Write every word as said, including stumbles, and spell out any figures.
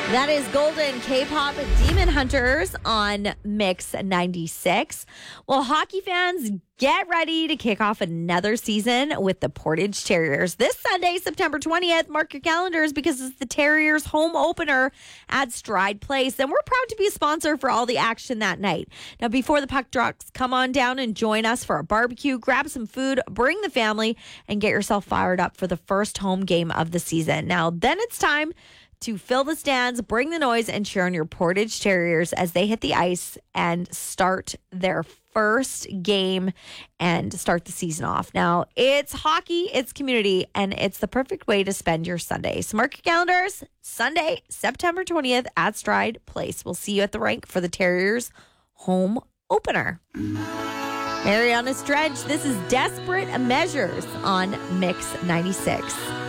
That is Golden K-pop Demon Hunters on Mix ninety-six. Well, hockey fans, get ready to kick off another season with the Portage Terriers. This Sunday, September twentieth, mark your calendars because it's the Terriers home opener at Stride Place. And we're proud to be a sponsor for all the action that night. Now, before the puck drops, come on down and join us for a barbecue, grab some food, bring the family, and get yourself fired up for the first home game of the season. Now, then it's time to fill the stands, bring the noise, and cheer on your Portage Terriers as they hit the ice and start their first game and start the season off. Now, it's hockey, it's community, and it's the perfect way to spend your Sunday. So mark your calendars, Sunday, September twentieth at Stride Place. We'll see you at the rink for the Terriers home opener. Mariana Stretch, this is Desperate Measures on Mix ninety-six.